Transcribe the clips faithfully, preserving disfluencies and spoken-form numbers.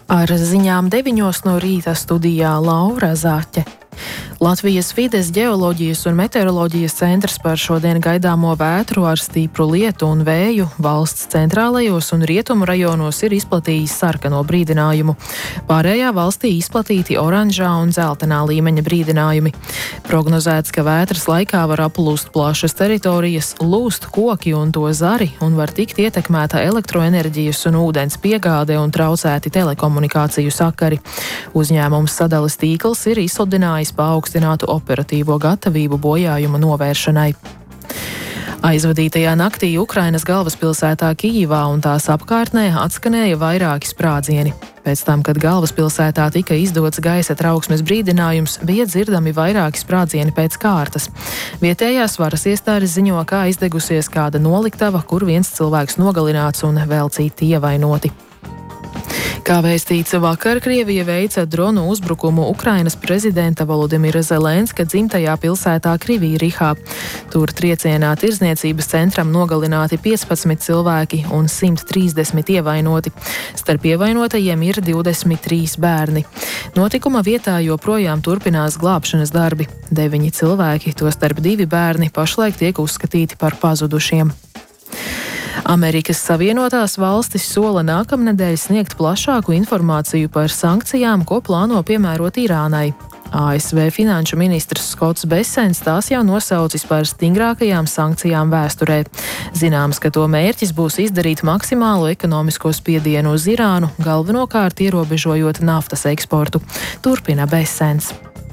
Ar ziņām deviņos no rīta studijā Laura Zaķe. Latvijas vides, ģeoloģijas un meteoroloģijas centrs par šodien gaidāmo vētru ar stipru lietu un vēju valsts centrālajos un rietumu rajonos ir izplatījis sarkano brīdinājumu. Pārējā valstī izplatīti oranžā un dzeltenā līmeņa brīdinājumi. Prognozēts, ka vētras laikā var aplūst plašas teritorijas, lūst koki un to zari un var tikt ietekmēta elektroenerģijas un ūdens piegāde un traucēti telekomunikāciju sakari. Uzņēmums Sadales tīkls ir izsludinājis paaugstinātu operatīvo gatavību bojājuma novēršanai. Aizvadītajā naktī Ukrainas galvaspilsētā Kijivā un tās apkārtnē atskanēja vairāki sprādzieni. Pēc tam, kad galvaspilsētā tika izdots gaisa trauksmes brīdinājums, bija dzirdami vairāki sprādzieni pēc kārtas. Vietējās varas iestādes ziņo, kā izdegusies kāda noliktava, kur viens cilvēks nogalināts un vēl citi ievainoti. Kā vēstīts vakar, Krievija veica dronu uzbrukumu Ukrainas prezidenta Volodimira Zelenska dzimtajā pilsētā Krivirihā. Tur triecienā tirdzniecības centram nogalināti piecpadsmit cilvēki un simt trīsdesmit ievainoti. Starp ievainotajiem ir divdesmit trīs bērni. Notikuma vietā joprojām turpinās glābšanas darbi. Deviņi cilvēki, tostarp divi bērni, pašlaik tiek uzskatīti par pazudušiem. Amerikas Savienotās valstis sola nākamnedēļ sniegt plašāku informāciju par sankcijām, ko plāno piemērot Irānai. A S V finanšu ministrs Skots Besens tās jau nosaucis par stingrākajām sankcijām vēsturē. Zināms, ka to mērķis būs izdarīt maksimālu ekonomisko spiedienu uz Irānu, galvenokārt ierobežojot naftas eksportu. Turpina Besens.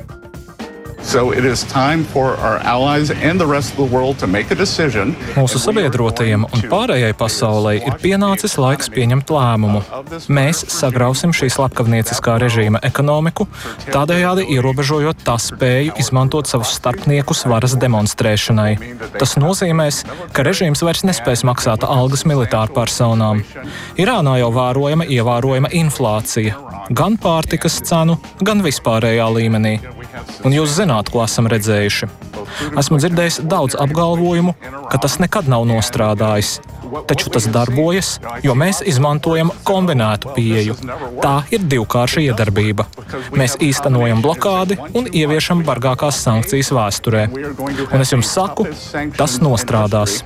So it is time for our allies and the rest of the world to make a decision. Mūsu sabiedrotajiem un pārējai pasaulei ir pienācis laiks pieņemt lēmumu. Mēs sagrausim šī slepkavnieciskā režīma ekonomiku, tādējādi ierobežojot tā spēju izmantot savus starpniekus varas demonstrēšanai. Tas nozīmēs, ka režīms vairs nespēs maksāt algas militāru personām. Irānā jau vērojama ievērojama inflācija, gan pārtikas cenu, gan vispārējā līmenī. Un jūs zināt, ko esam redzējuši. Esmu dzirdējis daudz apgalvojumu, ka tas nekad nav nostrādājis. Taču tas darbojas, jo mēs izmantojam kombinētu pieeju. Tā ir divkārša iedarbība. Mēs īstenojam blokādi un ieviešam bargākās sankcijas vēsturē. Un es jums saku, tas nostrādās.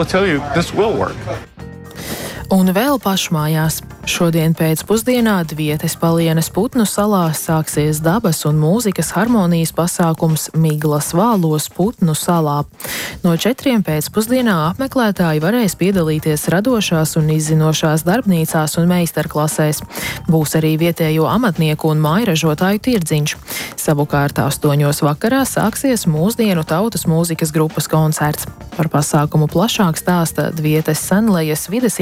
Un vēl pašmājās. Šodien pēcpusdienā Dvietes Palienes Putnu salā sāksies dabas un mūzikas harmonijas pasākums Miglas vālos Putnu salā. No četriem pēcpusdienā apmeklētāji varēs piedalīties radošās un izzinošās darbnīcās un meistarklasēs. Būs arī vietējo amatnieku un mājražotāju tirdziņš. Savukārt astoņos vakarā sāksies mūsdienu tautas mūzikas grupas koncerts. Par pasākumu plašāk stāsta Dvietes Senlejas vides